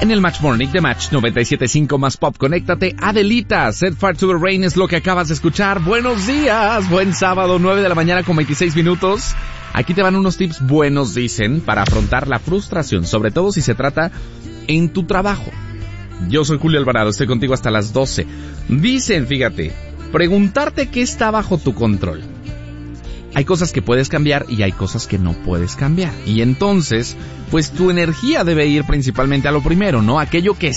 En el Match Morning de Match 97.5 más Pop, conéctate. Adelita, Set Fire to the Rain es lo que acabas de escuchar. Buenos días, buen sábado, 9 de la mañana con 26 minutos. Aquí te van unos tips buenos, dicen, para afrontar la frustración, sobre todo si se trata en tu trabajo. Yo soy Julio Alvarado, estoy contigo hasta las 12. Dicen, fíjate, preguntarte qué está bajo tu control. Hay cosas que puedes cambiar y hay cosas que no puedes cambiar. Y entonces, pues tu energía debe ir principalmente a lo primero, ¿no? Aquello que